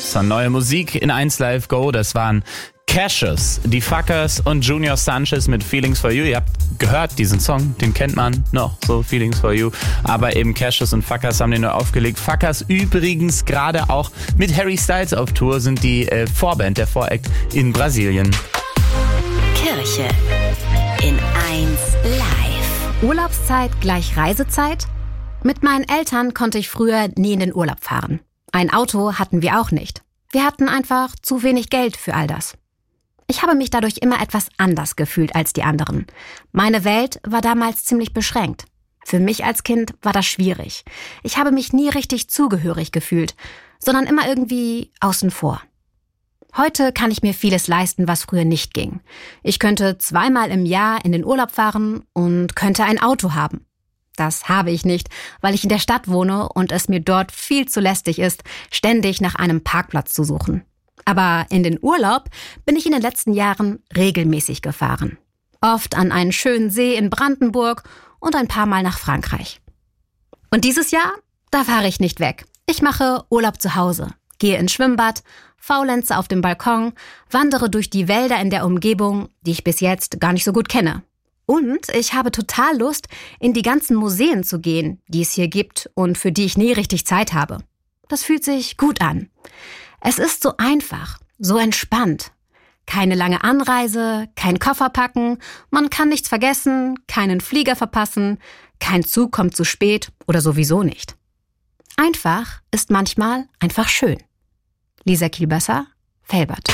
gestern. Neue Musik in 1 Live Go, das waren Cassius, die Fuckers und Junior Sanchez mit Feelings for You. Ihr habt gehört, diesen Song, den kennt man noch, so Feelings for You. Aber eben Cassius und Fuckers haben den neu aufgelegt. Fuckers übrigens gerade auch mit Harry Styles auf Tour, sind die Vorband, der Voract in Brasilien. Kirche in 1 Live. Urlaubszeit gleich Reisezeit? Mit meinen Eltern konnte ich früher nie in den Urlaub fahren. Ein Auto hatten wir auch nicht. Wir hatten einfach zu wenig Geld für all das. Ich habe mich dadurch immer etwas anders gefühlt als die anderen. Meine Welt war damals ziemlich beschränkt. Für mich als Kind war das schwierig. Ich habe mich nie richtig zugehörig gefühlt, sondern immer irgendwie außen vor. Heute kann ich mir vieles leisten, was früher nicht ging. Ich könnte 2-mal im Jahr in den Urlaub fahren und könnte ein Auto haben. Das habe ich nicht, weil ich in der Stadt wohne und es mir dort viel zu lästig ist, ständig nach einem Parkplatz zu suchen. Aber in den Urlaub bin ich in den letzten Jahren regelmäßig gefahren. Oft an einen schönen See in Brandenburg und ein paar Mal nach Frankreich. Und dieses Jahr, da fahre ich nicht weg. Ich mache Urlaub zu Hause, gehe ins Schwimmbad, faulenze auf dem Balkon, wandere durch die Wälder in der Umgebung, die ich bis jetzt gar nicht so gut kenne. Und ich habe total Lust, in die ganzen Museen zu gehen, die es hier gibt und für die ich nie richtig Zeit habe. Das fühlt sich gut an. Es ist so einfach, so entspannt. Keine lange Anreise, kein Koffer packen, man kann nichts vergessen, keinen Flieger verpassen, kein Zug kommt zu spät oder sowieso nicht. Einfach ist manchmal einfach schön. Lisa Kielbösser, Felbert.